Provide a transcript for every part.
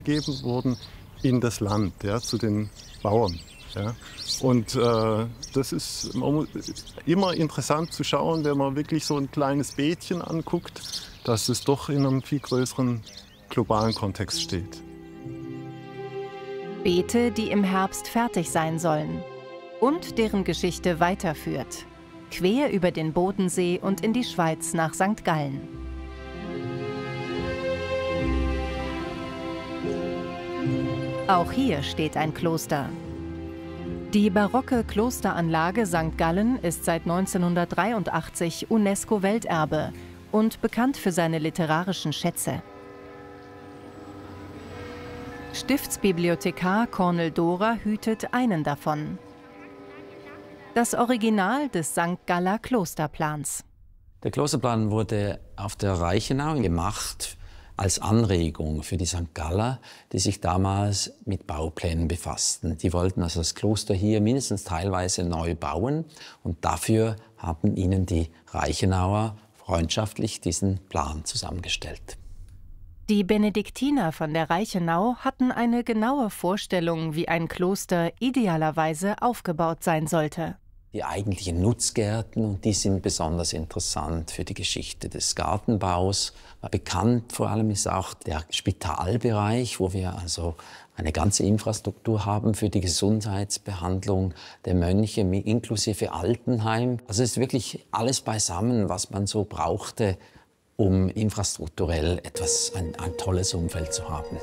gegeben wurden in das Land, ja, zu den Bauern. Ja. Und das ist immer interessant zu schauen, wenn man wirklich so ein kleines Beetchen anguckt, dass es doch in einem viel größeren globalen Kontext steht. Beete, die im Herbst fertig sein sollen und deren Geschichte weiterführt, quer über den Bodensee und in die Schweiz nach St. Gallen. Auch hier steht ein Kloster. Die barocke Klosteranlage St. Gallen ist seit 1983 UNESCO-Welterbe und bekannt für seine literarischen Schätze. Stiftsbibliothekar Cornel Dorer hütet einen davon. Das Original des St. Galler Klosterplans. Der Klosterplan wurde auf der Reichenau gemacht als Anregung für die St. Galler, die sich damals mit Bauplänen befassten. Die wollten also das Kloster hier mindestens teilweise neu bauen und dafür haben ihnen die Reichenauer freundschaftlich diesen Plan zusammengestellt. Die Benediktiner von der Reichenau hatten eine genaue Vorstellung, wie ein Kloster idealerweise aufgebaut sein sollte. Die eigentlichen Nutzgärten, und die sind besonders interessant für die Geschichte des Gartenbaus. Bekannt vor allem ist auch der Spitalbereich, wo wir also eine ganze Infrastruktur haben für die Gesundheitsbehandlung der Mönche, inklusive Altenheim. Also es ist wirklich alles beisammen, was man so brauchte, um infrastrukturell ein tolles Umfeld zu haben.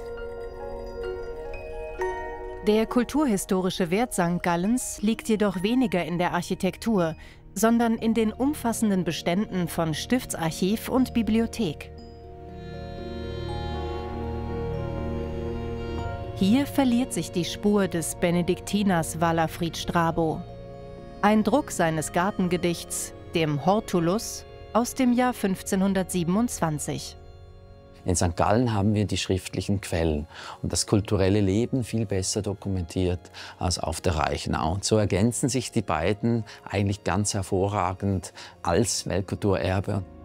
Der kulturhistorische Wert St. Gallens liegt jedoch weniger in der Architektur, sondern in den umfassenden Beständen von Stiftsarchiv und Bibliothek. Hier verliert sich die Spur des Benediktiners Walafrid Strabo. Ein Druck seines Gartengedichts, dem Hortulus, aus dem Jahr 1527. In St. Gallen haben wir die schriftlichen Quellen und das kulturelle Leben viel besser dokumentiert als auf der Reichenau. Und so ergänzen sich die beiden eigentlich ganz hervorragend als Weltkulturerbe.